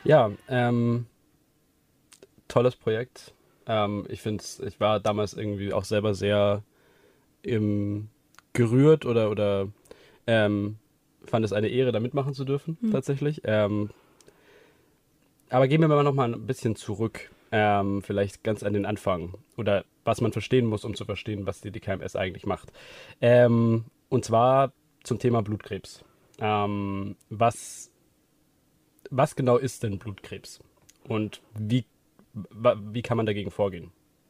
Ja, tolles Projekt. Ich war damals irgendwie auch selber sehr gerührt oder ähm, fand es eine Ehre, da mitmachen zu dürfen, Hm. tatsächlich. Aber gehen wir mal noch mal ein bisschen zurück, vielleicht ganz an den Anfang oder was man verstehen muss, um zu verstehen, was die DKMS eigentlich macht. Und zwar zum Thema Blutkrebs. Was genau ist denn Blutkrebs? Und wie kann man dagegen vorgehen?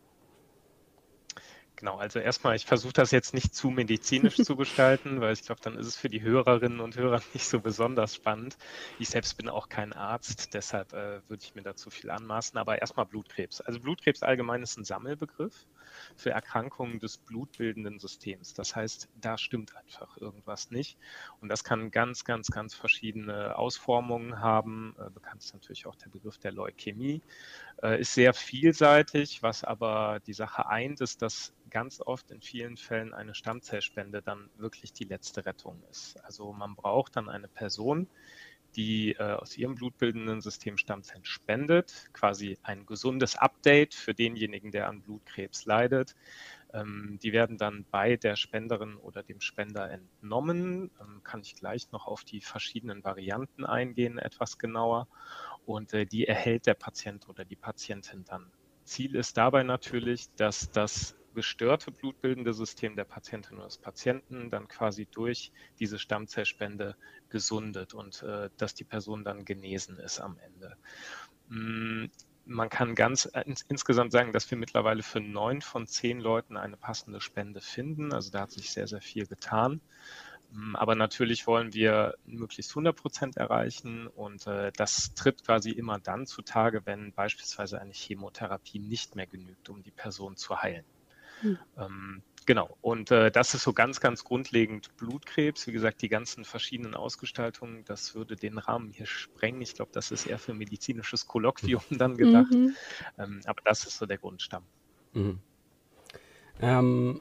Genau, also erstmal, ich versuche das jetzt nicht zu medizinisch zu gestalten, weil ich glaube, dann ist es für die Hörerinnen und Hörer nicht so besonders spannend. Ich selbst bin auch kein Arzt, deshalb würde ich mir da zu viel anmaßen. Aber erstmal Blutkrebs. Also Blutkrebs allgemein ist ein Sammelbegriff für Erkrankungen des blutbildenden Systems. Das heißt, da stimmt einfach irgendwas nicht. Und das kann ganz, ganz, ganz verschiedene Ausformungen haben. Bekannt ist natürlich auch der Begriff der Leukämie. Ist sehr vielseitig, was aber die Sache eint, ist, dass ganz oft in vielen Fällen eine Stammzellspende dann wirklich die letzte Rettung ist. Also man braucht dann eine Person, die aus ihrem blutbildenden System Stammzellen spendet, quasi ein gesundes Update für denjenigen, der an Blutkrebs leidet. Die werden dann bei der Spenderin oder dem Spender entnommen. Kann ich gleich noch auf die verschiedenen Varianten eingehen, etwas genauer. Und die erhält der Patient oder die Patientin dann. Ziel ist dabei natürlich, dass das gestörte blutbildende System der Patientin oder des Patienten dann quasi durch diese Stammzellspende gesundet und dass die Person dann genesen ist am Ende. Man kann insgesamt sagen, dass wir mittlerweile für 9 von 10 Leuten eine passende Spende finden. Also da hat sich sehr, sehr viel getan. Aber natürlich wollen wir möglichst 100% erreichen und das tritt quasi immer dann zutage, wenn beispielsweise eine Chemotherapie nicht mehr genügt, um die Person zu heilen. Hm. Genau, und das ist so ganz, ganz grundlegend Blutkrebs. Wie gesagt, die ganzen verschiedenen Ausgestaltungen, das würde den Rahmen hier sprengen. Ich glaube, das ist eher für medizinisches Kolloquium dann gedacht. Mhm. Aber das ist so der Grundstamm. Mhm. Ähm,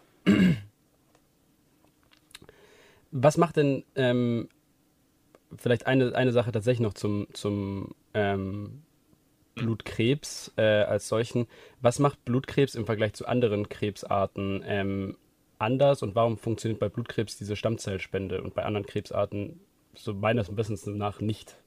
Was macht denn vielleicht eine Sache tatsächlich noch zum Hm? Blutkrebs als solchen? Was macht Blutkrebs im Vergleich zu anderen Krebsarten anders und warum funktioniert bei Blutkrebs diese Stammzellspende und bei anderen Krebsarten so meines Wissens nach nicht?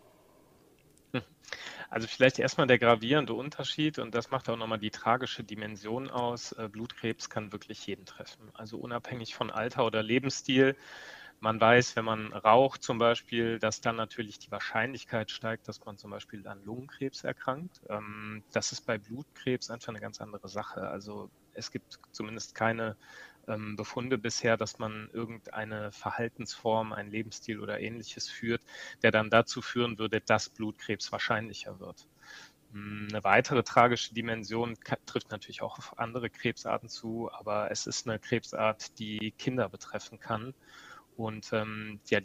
Also vielleicht erstmal der gravierende Unterschied und das macht auch nochmal die tragische Dimension aus. Blutkrebs kann wirklich jeden treffen. Also unabhängig von Alter oder Lebensstil. Man weiß, wenn man raucht zum Beispiel, dass dann natürlich die Wahrscheinlichkeit steigt, dass man zum Beispiel an Lungenkrebs erkrankt. Das ist bei Blutkrebs einfach eine ganz andere Sache. Also es gibt zumindest keine Befunde bisher, dass man irgendeine Verhaltensform, einen Lebensstil oder ähnliches führt, der dann dazu führen würde, dass Blutkrebs wahrscheinlicher wird. Eine weitere tragische Dimension trifft natürlich auch auf andere Krebsarten zu, aber es ist eine Krebsart, die Kinder betreffen kann. Und ja,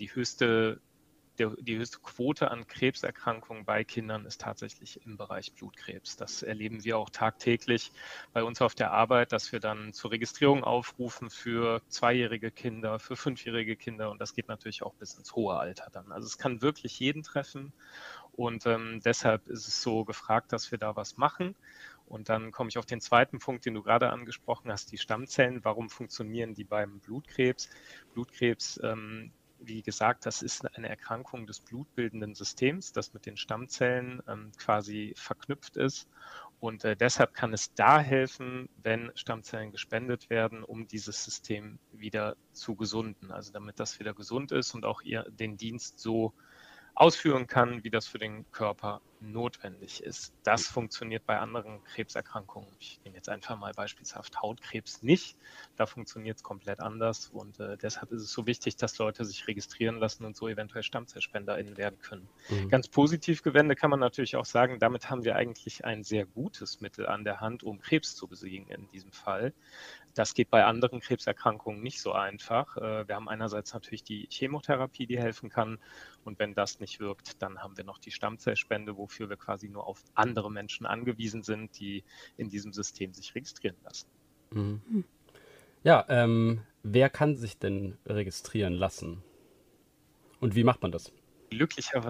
die höchste Quote an Krebserkrankungen bei Kindern ist tatsächlich im Bereich Blutkrebs. Das erleben wir auch tagtäglich bei uns auf der Arbeit, dass wir dann zur Registrierung aufrufen für zweijährige Kinder, für fünfjährige Kinder und das geht natürlich auch bis ins hohe Alter dann. Also es kann wirklich jeden treffen und deshalb ist es so gefragt, dass wir da was machen. Und dann komme ich auf den zweiten Punkt, den du gerade angesprochen hast, die Stammzellen. Warum funktionieren die beim Blutkrebs? Blutkrebs wie gesagt, das ist eine Erkrankung des blutbildenden Systems, das mit den Stammzellen quasi verknüpft ist. Und deshalb kann es da helfen, wenn Stammzellen gespendet werden, um dieses System wieder zu gesunden. Also damit das wieder gesund ist und auch den Dienst so ausführen kann, wie das für den Körper notwendig ist. Das funktioniert bei anderen Krebserkrankungen. Ich nehme jetzt einfach mal beispielshaft Hautkrebs nicht. Da funktioniert es komplett anders und deshalb ist es so wichtig, dass Leute sich registrieren lassen und so eventuell StammzellspenderInnen werden können. Mhm. Ganz positiv gewendet kann man natürlich auch sagen, damit haben wir eigentlich ein sehr gutes Mittel an der Hand, um Krebs zu besiegen in diesem Fall. Das geht bei anderen Krebserkrankungen nicht so einfach. Wir haben einerseits natürlich die Chemotherapie, die helfen kann. Und wenn das nicht wirkt, dann haben wir noch die Stammzellspende, wofür wir quasi nur auf andere Menschen angewiesen sind, die in diesem System sich registrieren lassen. Mhm. Ja, wer kann sich denn registrieren lassen? Und wie macht man das? Glücklicherweise,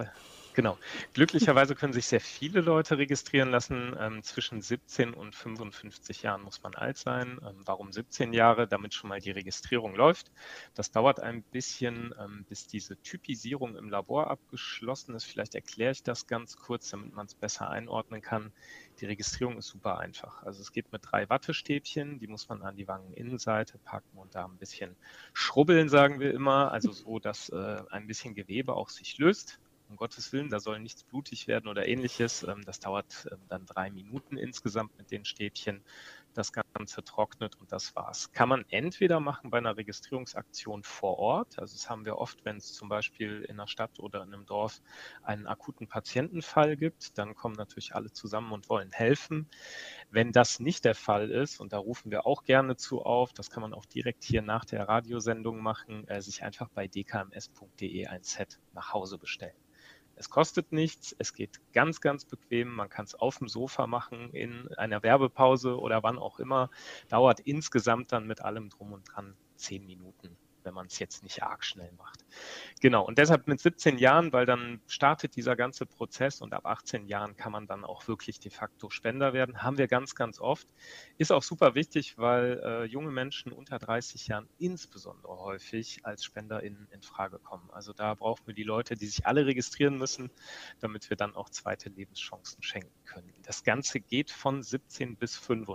Genau. Glücklicherweise können sich sehr viele Leute registrieren lassen. Zwischen 17 und 55 Jahren muss man alt sein. Warum 17 Jahre? Damit schon mal die Registrierung läuft. Das dauert ein bisschen, bis diese Typisierung im Labor abgeschlossen ist. Vielleicht erkläre ich das ganz kurz, damit man es besser einordnen kann. Die Registrierung ist super einfach. Also es geht mit 3 Wattestäbchen, die muss man an die Wangeninnenseite packen und da ein bisschen schrubbeln, sagen wir immer. Also so, dass ein bisschen Gewebe auch sich löst. Um Gottes Willen, da soll nichts blutig werden oder ähnliches. Das dauert dann 3 Minuten insgesamt mit den Stäbchen. Das Ganze trocknet und das war's. Kann man entweder machen bei einer Registrierungsaktion vor Ort. Also das haben wir oft, wenn es zum Beispiel in einer Stadt oder in einem Dorf einen akuten Patientenfall gibt. Dann kommen natürlich alle zusammen und wollen helfen. Wenn das nicht der Fall ist, und da rufen wir auch gerne zu auf, das kann man auch direkt hier nach der Radiosendung machen, sich einfach bei dkms.de ein Set nach Hause bestellen. Es kostet nichts, es geht ganz, ganz bequem. Man kann es auf dem Sofa machen, in einer Werbepause oder wann auch immer. Dauert insgesamt dann mit allem drum und dran 10 Minuten, wenn man es jetzt nicht arg schnell macht. Genau, und deshalb mit 17 Jahren, weil dann startet dieser ganze Prozess und ab 18 Jahren kann man dann auch wirklich de facto Spender werden. Haben wir ganz, ganz oft. Ist auch super wichtig, weil junge Menschen unter 30 Jahren insbesondere häufig als SpenderInnen in Frage kommen. Also da brauchen wir die Leute, die sich alle registrieren müssen, damit wir dann auch zweite Lebenschancen schenken können. Das Ganze geht von 17 bis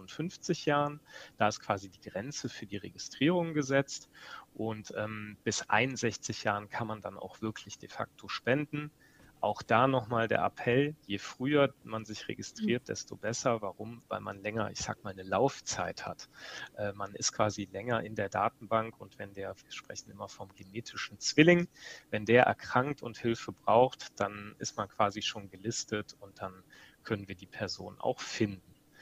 55 Jahren. Da ist quasi die Grenze für die Registrierung gesetzt. Und bis 61 Jahren kann man dann auch wirklich de facto spenden. Auch da nochmal der Appell, je früher man sich registriert, desto besser. Warum? Weil man länger, ich sag mal, eine Laufzeit hat. Man ist quasi länger in der Datenbank und wenn wir sprechen immer vom genetischen Zwilling, wenn der erkrankt und Hilfe braucht, dann ist man quasi schon gelistet und dann können wir die Person auch finden.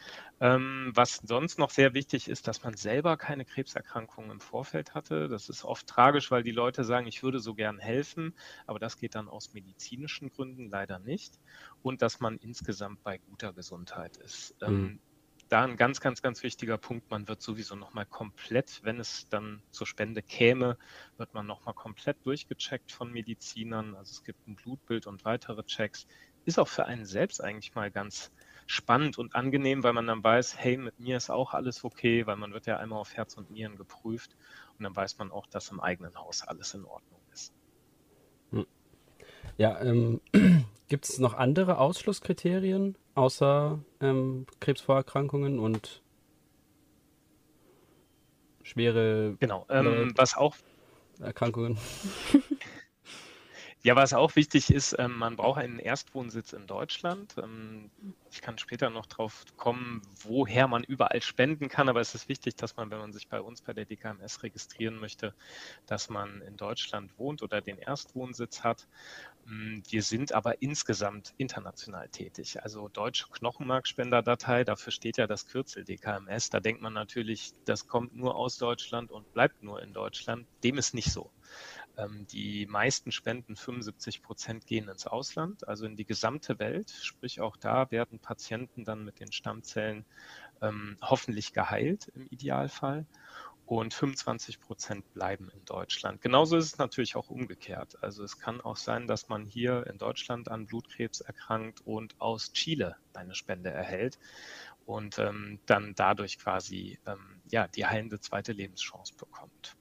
Was sonst noch sehr wichtig ist, dass man selber keine Krebserkrankungen im Vorfeld hatte. Das ist oft tragisch, weil die Leute sagen, ich würde so gern helfen, aber das geht dann aus medizinischen Gründen leider nicht. Und dass man insgesamt bei guter Gesundheit ist. Da ein ganz, ganz, ganz wichtiger Punkt, man wird sowieso nochmal komplett, wenn es dann zur Spende käme, wird man nochmal komplett durchgecheckt von Medizinern. Also es gibt ein Blutbild und weitere Checks. Ist auch für einen selbst eigentlich mal ganz spannend und angenehm, weil man dann weiß, hey, mit mir ist auch alles okay, weil man wird ja einmal auf Herz und Nieren geprüft und dann weiß man auch, dass im eigenen Haus alles in Ordnung ist. Ja, gibt es noch andere Ausschlusskriterien außer Krebsvorerkrankungen und schwere Genau, was auch Erkrankungen? Ja, was auch wichtig ist, man braucht einen Erstwohnsitz in Deutschland. Ich kann später noch drauf kommen, woher man überall spenden kann, aber es ist wichtig, dass man, wenn man sich bei uns bei der DKMS registrieren möchte, dass man in Deutschland wohnt oder den Erstwohnsitz hat. Wir sind aber insgesamt international tätig. Also Deutsche Knochenmarkspenderdatei, dafür steht ja das Kürzel DKMS. Da denkt man natürlich, das kommt nur aus Deutschland und bleibt nur in Deutschland. Dem ist nicht so. Die meisten Spenden, 75%, gehen ins Ausland, also in die gesamte Welt. Sprich, auch da werden Patienten dann mit den Stammzellen hoffentlich geheilt im Idealfall. Und 25% bleiben in Deutschland. Genauso ist es natürlich auch umgekehrt. Also es kann auch sein, dass man hier in Deutschland an Blutkrebs erkrankt und aus Chile eine Spende erhält und dann dadurch quasi die heilende zweite Lebenschance bekommt.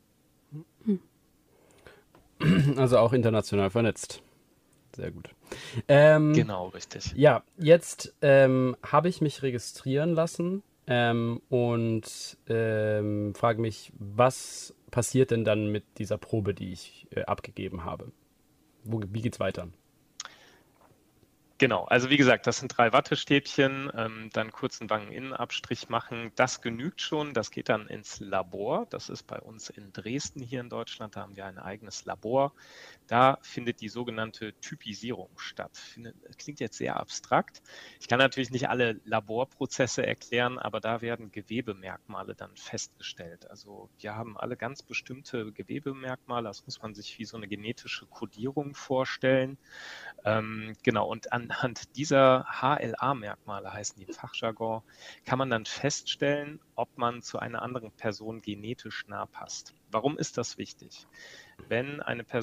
Also auch international vernetzt. Sehr gut. Genau, richtig. Ja, jetzt habe ich mich registrieren lassen und frage mich, was passiert denn dann mit dieser Probe, die ich abgegeben habe? Wie geht's weiter? Genau, also wie gesagt, das sind 3 Wattestäbchen, dann kurz einen Wangeninnenabstrich machen. Das genügt schon, das geht dann ins Labor. Das ist bei uns in Dresden hier in Deutschland, da haben wir ein eigenes Labor. Da findet die sogenannte Typisierung statt. Klingt jetzt sehr abstrakt. Ich kann natürlich nicht alle Laborprozesse erklären, aber da werden Gewebemerkmale dann festgestellt. Also wir haben alle ganz bestimmte Gewebemerkmale, das muss man sich wie so eine genetische Kodierung vorstellen. Genau, und anhand dieser HLA-Merkmale, heißen die im Fachjargon, kann man dann feststellen, ob man zu einer anderen Person genetisch nah passt. Warum ist das wichtig? Wenn eine Person